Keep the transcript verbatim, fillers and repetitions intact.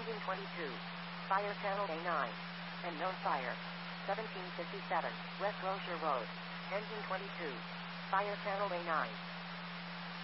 Engine twenty-two. Fire channel A nine. And known fire. seventeen fifty-seven, West Rocher Road. Engine twenty-two. Fire channel A nine.